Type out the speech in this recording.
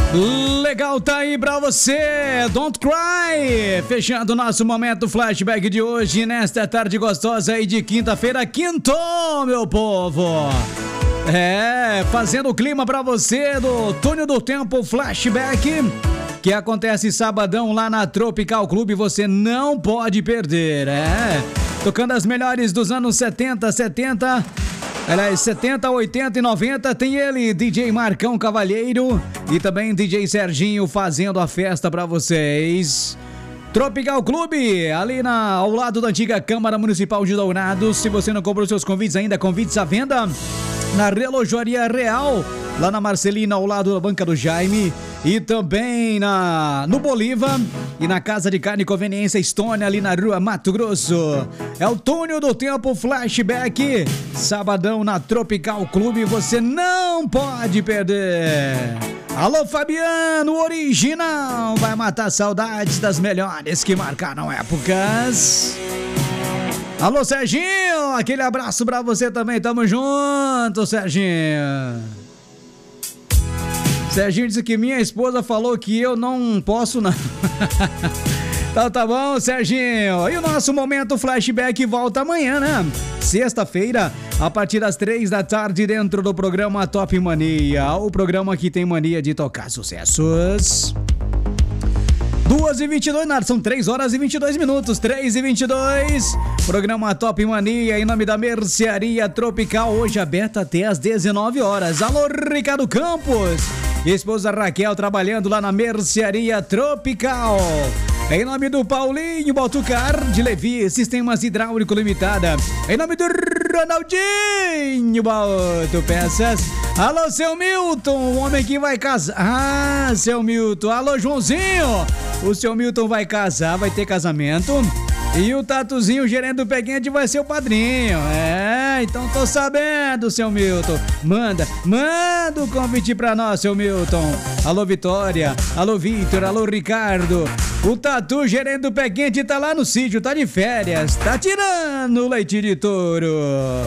Legal, tá aí pra você, Don't Cry, fechando o nosso momento flashback de hoje, nesta tarde gostosa aí de quinta-feira, quintou, meu povo. Fazendo o clima pra você do Túnel do Tempo Flashback, que acontece sabadão lá na Tropical Clube, você não pode perder, tocando as melhores dos anos 70, 80, 90, tem ele, DJ Marcão Cavalheiro e também DJ Serginho fazendo a festa pra vocês. Tropical Clube, ali ao lado da antiga Câmara Municipal de Dourados. Se você não comprou seus convites ainda, convites à venda na Relojoaria Real, lá na Marcelina, ao lado da Banca do Jaime, e também no Bolívar e na Casa de Carne e Conveniência Estônia, ali na Rua Mato Grosso. É o Túnel do Tempo Flashback, sabadão na Tropical Clube, você não pode perder. Alô Fabiano, original, vai matar saudades das melhores que marcaram épocas. Alô Serginho, aquele abraço pra você também, tamo junto, Serginho. Serginho disse que minha esposa falou que eu não posso não. Então tá bom, Serginho. E o nosso momento flashback volta amanhã, né? Sexta-feira, a partir das 3 da tarde, dentro do programa Top Mania. O programa que tem mania de tocar sucessos. 2h22, são 3 horas e 22 minutos, 3h22. Programa Top Mania em nome da Mercearia Tropical, hoje aberta até às 19 horas. Alô, Ricardo Campos e esposa Raquel trabalhando lá na Mercearia Tropical. Em nome do Paulinho Baltucar de Levi Sistemas Hidráulico Limitada. Em nome do Ronaldinho Balto Peças. Alô, seu Milton, o homem que vai casar. Ah, seu Milton. Alô, Joãozinho. O seu Milton vai casar, vai ter casamento. E o Tatuzinho, gerente do Pé Quente, vai ser o padrinho. Então tô sabendo, seu Milton. Manda o convite pra nós, seu Milton. Alô, Vitória. Alô, Vitor. Alô, Ricardo. O Tatu, gerente do Pé Quente, tá lá no sítio, tá de férias. Tá tirando o leite de touro.